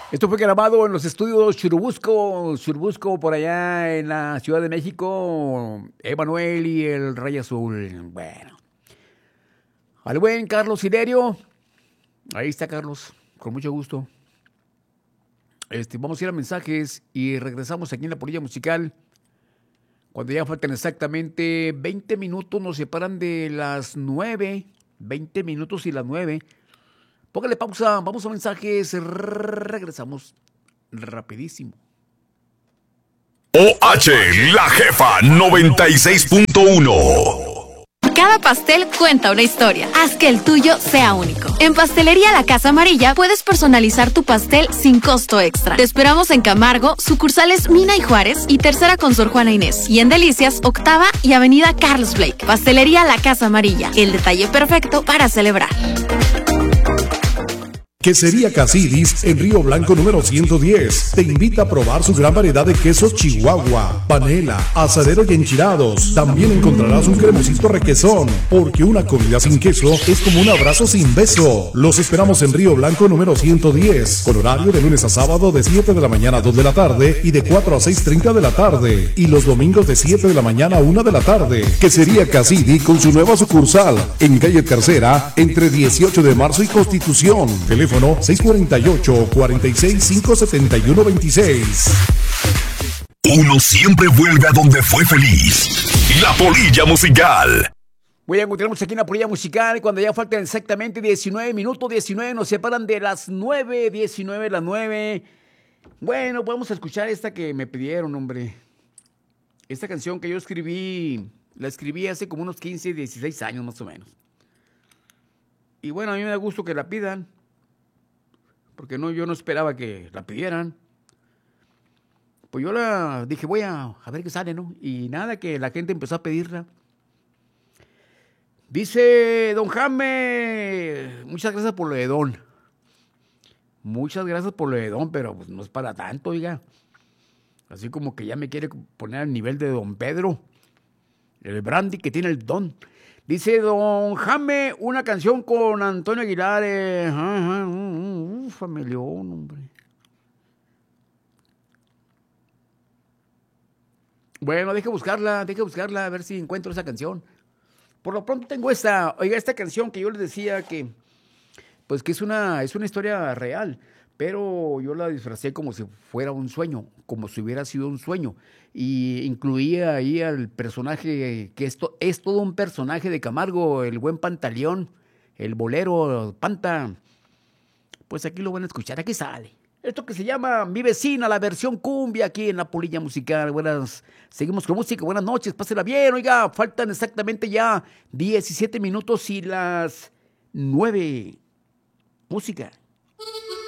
Esto fue grabado en los estudios Churubusco, por allá en la Ciudad de México. Emanuel y el Rey Azul. Bueno. Al buen Carlos Siderio. Ahí está Carlos, con mucho gusto. Vamos a ir a mensajes y regresamos aquí en la Polilla Musical. Cuando ya faltan exactamente 20 minutos, nos separan de las 9. 20 minutos y las 9. Póngale pausa, vamos a mensajes, regresamos rapidísimo. OH, la jefa 96.1. Cada pastel cuenta una historia. Haz que el tuyo sea único. En Pastelería La Casa Amarilla puedes personalizar tu pastel sin costo extra. Te esperamos en Camargo, sucursales Mina y Juárez y Tercera con Sor Juana Inés. Y en Delicias, Octava y Avenida Carlos Blake. Pastelería La Casa Amarilla, el detalle perfecto para celebrar. Quesería Casidis en Río Blanco número 110. Te invita a probar su gran variedad de quesos Chihuahua, panela, asadero y enchilados. También encontrarás un cremosito requesón, porque una comida sin queso es como un abrazo sin beso. Los esperamos en Río Blanco número 110, con horario de lunes a sábado de 7 de la mañana a 2 de la tarde y de 4 a 6:30 de la tarde. Y los domingos de 7 de la mañana a 1 de la tarde. Quesería Casidis con su nueva sucursal en calle Tercera, entre 18 de marzo y Constitución. Teléfono 648-46-571-26. Uno siempre vuelve a donde fue feliz. La Polilla Musical. Voy a encontrarnos aquí en la Polilla Musical cuando ya faltan exactamente 19 minutos. 19 nos separan de las 9. 19 las 9. Bueno, vamos a escuchar esta que me pidieron, hombre. Esta canción que yo escribí, la escribí hace como unos 15, 16 años más o menos. Y bueno, a mí me da gusto que la pidan. Porque yo no esperaba que la pidieran. Pues yo la dije, voy a ver qué sale, ¿no? Y nada, que la gente empezó a pedirla. Dice don Jaime, muchas gracias por lo de don. Muchas gracias por lo de don, pero pues no es para tanto, oiga. Así como que ya me quiere poner al nivel de don Pedro. El brandy que tiene el don. Dice don Jaime, una canción con Antonio Aguilar. Familión, hombre. Bueno, deje buscarla, a ver si encuentro esa canción. Por lo pronto tengo esta canción que yo les decía que, pues que es una historia real, pero yo la disfracé como si fuera un sueño, como si hubiera sido un sueño. Y incluía ahí al personaje, que esto es todo un personaje de Camargo, el buen Pantaleón, el bolero Panta. Pues aquí lo van a escuchar, aquí sale. Esto que se llama Mi Vecina, la versión cumbia, aquí en la Polilla Musical. Seguimos con música, buenas noches, pásela bien. Oiga, faltan exactamente ya 17 minutos y las 9. Música.